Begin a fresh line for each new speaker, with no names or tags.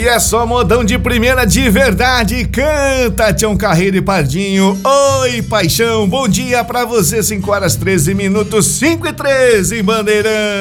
é só modão de primeira de verdade. Canta, Tião Carreiro e Pardinho. Oi, paixão. Bom dia pra você. 5 horas 13 minutos, 5:13 em Bandeirante.